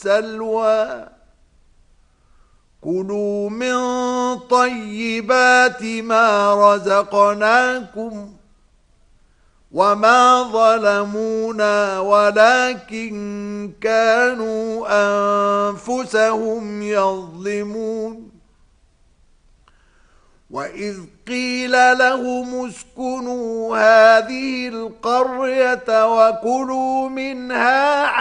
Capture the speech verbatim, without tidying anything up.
والسلوى كلوا من طيبات ما رزقناكم وما ظلمونا ولكن كانوا أنفسهم يظلمون وإذ قيل لهم اسكنوا هذه القرية وكلوا منها